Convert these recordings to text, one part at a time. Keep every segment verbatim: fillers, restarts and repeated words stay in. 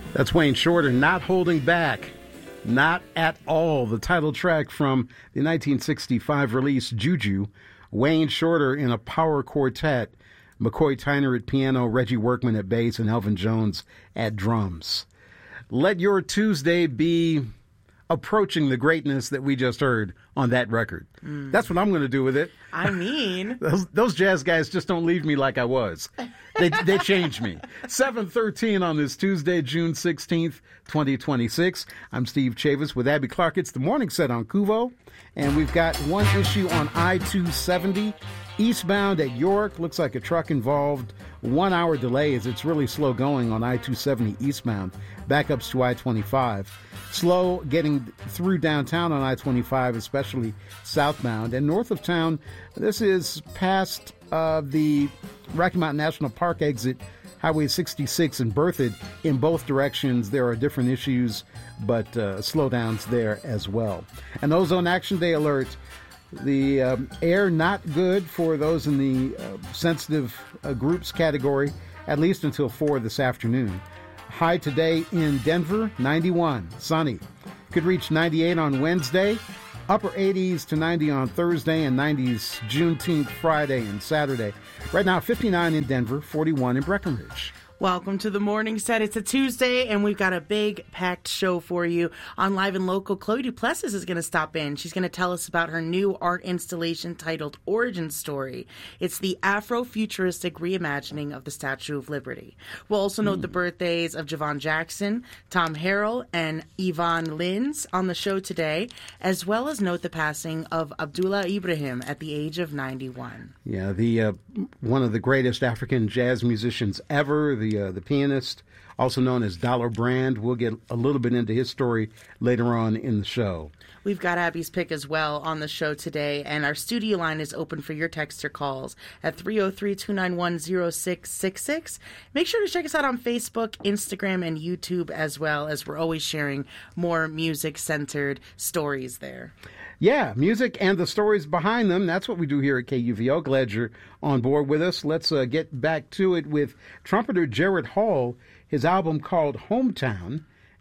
That's Wayne Shorter, Not Holding Back. Not at all. The title track from the nineteen sixty-five release Juju. Wayne Shorter in a power quartet. McCoy Tyner at piano, Reggie Workman at bass, and Elvin Jones at drums. Let your Tuesday be approaching the greatness that we just heard on that record. Mm. That's what I'm going to do with it. I mean... those, those jazz guys just don't leave me like I was. They they changed me. seven thirteen on this Tuesday, June sixteenth, twenty twenty-six. I'm Steve Chavis with Abby Clark. It's the morning set on Kuvo, and we've got one issue on I two seventy. Eastbound at York, looks like a truck involved. One hour delay as it's really slow going on I two seventy eastbound. Backups to I twenty-five. Slow getting through downtown on I twenty-five, especially southbound. And north of town, this is past uh, the Rocky Mountain National Park exit, Highway sixty-six in Berthoud. In both directions, there are different issues, but uh, slowdowns there as well. An Ozone Action Day alert. The um, air not good for those in the uh, sensitive uh, groups category, at least until four this afternoon. High today in Denver, ninety-one, sunny. Could reach ninety-eight on Wednesday, upper eighties to ninety on Thursday, and nineties Juneteenth Friday and Saturday. Right now, fifty-nine in Denver, forty-one in Breckenridge. Welcome to the morning set. It's a Tuesday, and we've got a big, packed show for you. On Live and Local, Chloe Duplessis is going to stop in. She's going to tell us about her new art installation titled Origin Story. It's the Afro-futuristic reimagining of the Statue of Liberty. We'll also note mm. the birthdays of Javon Jackson, Tom Harrell, and Yvonne Lins on the show today, as well as note the passing of Abdullah Ibrahim at the age of ninety-one. Yeah, the uh, one of the greatest African jazz musicians ever, the The, uh, the pianist, also known as Dollar Brand. We'll get a little bit into his story later on in the show. We've got Abby's pick as well on the show today, and our studio line is open for your text or calls at three oh three, two nine one, oh six six six. Make sure to check us out on Facebook, Instagram, and YouTube as well, as we're always sharing more music-centered stories there. Yeah, music and the stories behind them. That's what we do here at K U V O. Glad you're on board with us. Let's uh, get back to it with trumpeter Jared Hall, his album called Hometown,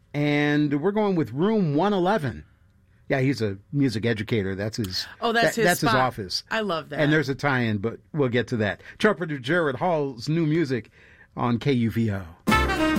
and we're going with Room one eleven. Yeah, he's a music educator. That's his. Oh, that's that, his That's spot. his office. I love that. And there's a tie-in, but we'll get to that. Trumpeter Jared Hall's new music on K U V O.